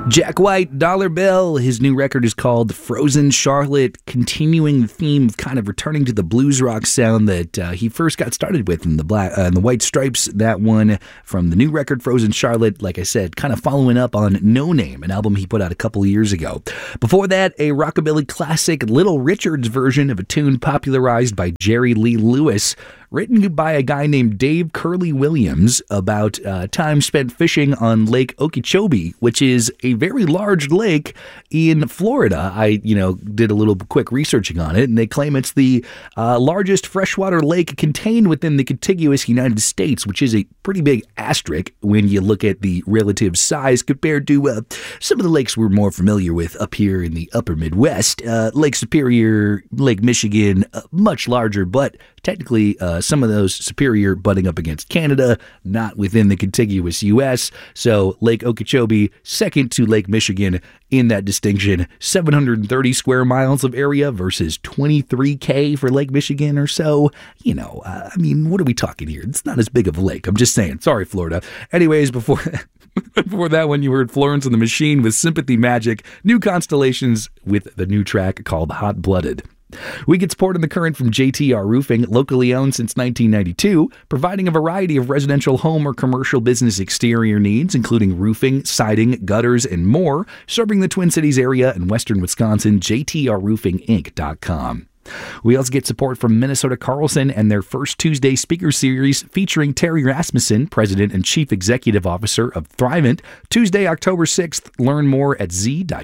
Jack White, Dollar Bill. His new record is called Frozen Charlotte, continuing the theme of kind of returning to the blues rock sound that he first got started with in the White Stripes. That one from the new record, Frozen Charlotte, like I said, kind of following up on No Name, an album he put out a couple of years ago. Before that, a rockabilly classic, Little Richard's version of a tune popularized by Jerry Lee Lewis, written by a guy named Dave Curley Williams about time spent fishing on Lake Okeechobee, which is a very large lake in Florida. I, did a little quick researching on it, and they claim it's the largest freshwater lake contained within the contiguous United States, which is a pretty big asterisk when you look at the relative size compared to some of the lakes we're more familiar with up here in the upper Midwest. Lake Superior, Lake Michigan, much larger, but technically some of those Superior butting up against Canada, not within the contiguous U.S. So Lake Okeechobee, second to Lake Michigan in that distinction, 730 square miles of area versus 23K for Lake Michigan or so. What are we talking here? It's not as big of a lake. I'm just saying. Sorry, Florida. Anyways, before that one, you heard Florence and the Machine with Sympathy Magic, New Constellations with the new track called Hot Blooded. We get support in the current from JTR Roofing, locally owned since 1992, providing a variety of residential home or commercial business exterior needs, including roofing, siding, gutters, and more, serving the Twin Cities area and western Wisconsin. JTRRoofingInc.com. We also get support from Minnesota Carlson and their First Tuesday speaker series featuring Terry Rasmussen, President and Chief Executive Officer of Thrivent, Tuesday, October 6th. Learn more at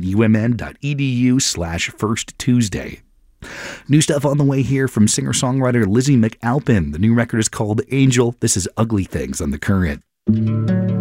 z.umn.edu/firsttuesday. New stuff on the way here from singer-songwriter Lizzie McAlpin. The new record is called Angel. This is Ugly Things on The Current.